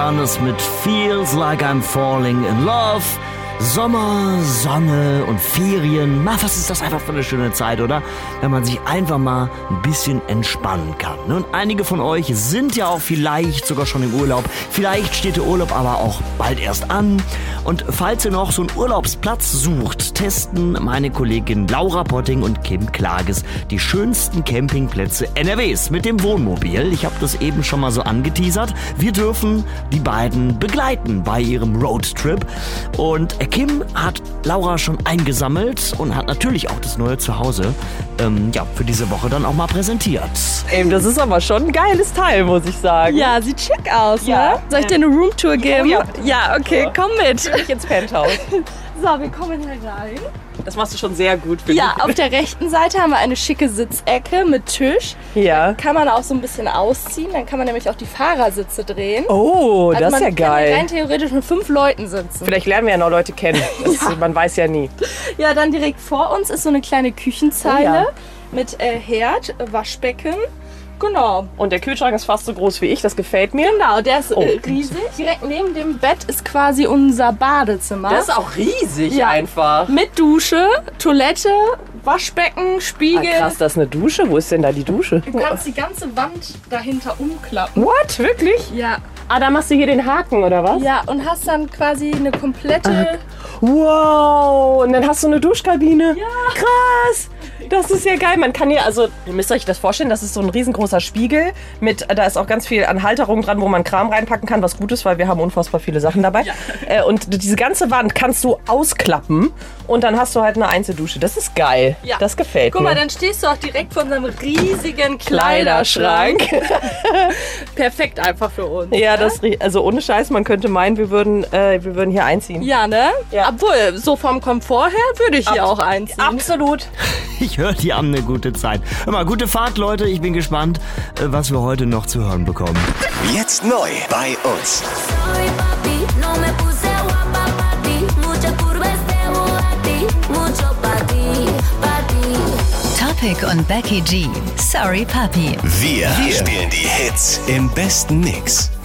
Modernes mit Feels Like I'm Falling in Love. Sommer, Sonne und Ferien. Na, was ist das einfach für eine schöne Zeit, oder? Wenn man sich einfach mal ein bisschen entspannen kann. Und einige von euch sind ja auch vielleicht sogar schon im Urlaub. Vielleicht steht der Urlaub aber auch bald erst an. Und falls ihr noch so einen Urlaubsplatz sucht, testen meine Kollegin Laura Potting und Kim Klages die schönsten Campingplätze NRWs mit dem Wohnmobil. Ich habe das eben schon mal so angeteasert. Wir dürfen die beiden begleiten bei ihrem Roadtrip. Und Kim hat Laura schon eingesammelt und hat natürlich auch das neue Zuhause für diese Woche dann auch mal präsentiert. Das ist aber schon ein geiles Teil, muss ich sagen. Ja, sieht schick aus, Ja. ne? Soll ich dir eine Roomtour geben? Ja. Ja, okay, komm mit. Ich ins Penthouse. So, wir kommen herein. Das machst du schon sehr gut, finde Ja, auf der rechten Seite haben wir eine schicke Sitzecke mit Tisch. ich. Ja. Kann man auch so ein bisschen ausziehen, dann kann man nämlich auch die Fahrersitze drehen. Oh, Also das ist ja man kann geil. rein theoretisch mit 5 Leuten sitzen. Vielleicht lernen wir ja noch Leute kennen. Man weiß ja nie. Ja, dann direkt vor uns ist so eine kleine Küchenzeile Oh ja. mit Herd, Waschbecken. Genau. Und der Kühlschrank ist fast so groß wie ich, das gefällt mir. Genau, der ist Oh. riesig. Direkt neben dem Bett ist quasi unser Badezimmer. Das ist auch riesig Ja. einfach. Mit Dusche, Toilette, Waschbecken, Spiegel. Krass, das ist eine Dusche. Wo ist denn da die Dusche? Du kannst die ganze Wand dahinter umklappen. What? Wirklich? Ja. Ah, da machst du hier den Haken, oder was? Ja, und hast dann quasi eine komplette... Wow, und dann hast du eine Duschkabine. Ja. Krass. Das ist ja geil. Man kann hier, also, ihr müsst euch das vorstellen, das ist so ein riesengroßer Spiegel. Da ist auch ganz viel an Halterung dran, wo man Kram reinpacken kann, was gut ist, weil wir haben unfassbar viele Sachen dabei. Ja. Und diese ganze Wand kannst du ausklappen und dann hast du halt eine Einzeldusche. Das ist geil. Ja. Das gefällt Guck mir. mal, dann stehst du auch direkt vor unserem riesigen Kleiderschrank. Perfekt einfach für uns. Ja, ne? also ohne Scheiß, man könnte meinen, wir würden hier einziehen. Ja, ne? Ja. Obwohl, so vom Komfort her würde ich hier auch einziehen. Absolut. Ich höre, die haben eine gute Zeit. Hör mal, gute Fahrt, Leute. Ich bin gespannt, was wir heute noch zu hören bekommen. Jetzt neu bei uns. Sorry, papi, no me puse guapa pa' ti. Muchas curvas de Bugatti, mucho pa' ti, pa' ti. Topic und Becky G. Sorry, Papi. Wir spielen die Hits im besten Mix.